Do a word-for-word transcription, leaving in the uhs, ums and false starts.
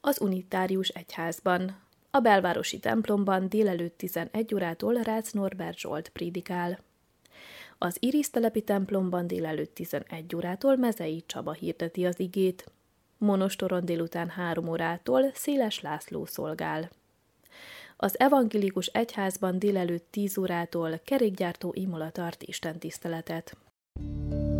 az unitárius egyházban. A belvárosi templomban délelőtt tizenegy órától Rácz Norbert Zsolt prédikál. Az Irisztelepi templomban délelőtt tizenegy órától Mezei Csaba hirdeti az igét. Monostoron délután három órától Széles László szolgál. Az evangélikus egyházban délelőtt tíz órától Kerékgyártó Imola tart istentiszteletet.